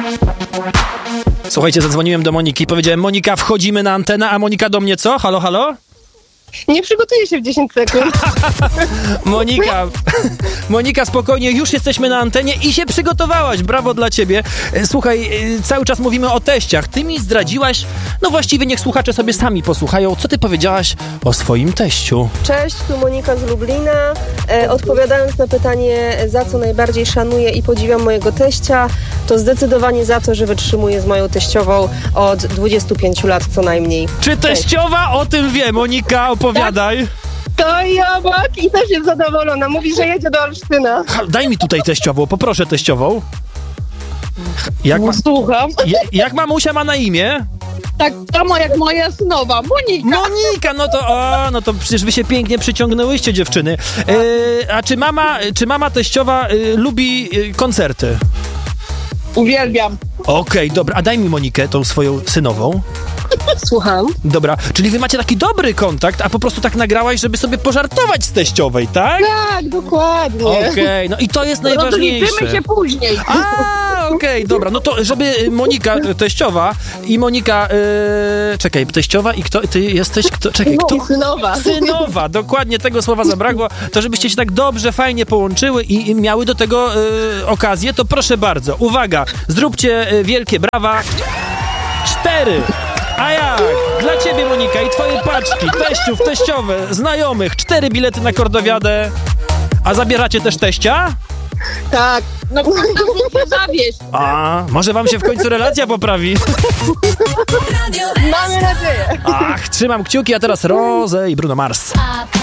Słuchajcie, zadzwoniłem do Moniki, powiedziałem: Monika, wchodzimy na antenę, a Monika do mnie co? Halo, halo? Nie przygotuję się w 10 sekund. Monika, spokojnie, już jesteśmy na antenie i się przygotowałaś, brawo dla ciebie. Słuchaj, cały czas mówimy o teściach. Ty mi zdradziłaś, no właściwie niech słuchacze sobie sami posłuchają, co ty powiedziałaś o swoim teściu. Cześć, tu Monika z Lublina. Odpowiadając na pytanie, za co najbardziej szanuję i podziwiam mojego teścia, to zdecydowanie za to, że wytrzymuje z moją teściową od 25 lat co najmniej. Czy teściowa o tym wie? Monika, opowiadaj. To i obok i też jest zadowolona. Mówi, że jedzie do Olsztyna. Daj mi tutaj teściową, poproszę teściową. Słucham. Jak mamusia ma na imię? Tak samo jak moja synowa, Monika. No to przecież wy się pięknie przyciągnęłyście, dziewczyny. A czy mama teściowa lubi koncerty? Uwielbiam. Okej, dobra, a daj mi Monikę, tą swoją synową. Słucham. Dobra, czyli wy macie taki dobry kontakt, a po prostu tak nagrałaś, żeby sobie pożartować z teściowej, tak? Tak, dokładnie. Okej, no i to jest najważniejsze. No to liczymy się później. Okej, dobra, no to żeby Monika teściowa i Monika, czekaj, teściowa i kto, ty jesteś, kto, czekaj, kto? Synowa. Synowa, dokładnie tego słowa zabrakło, to żebyście się tak dobrze, fajnie połączyły i miały do tego okazję, to proszę bardzo, uwaga, zróbcie wielkie brawa. 4. A jak? Dla ciebie, Monika, i twoje paczki, teściów, teściowe, znajomych, 4 bilety na Kordowiadę. A zabieracie też teścia? Tak. No to się zawieź. A, może wam się w końcu relacja poprawi. Mamy nadzieję. Ach, trzymam kciuki, a teraz Rose i Bruno Mars.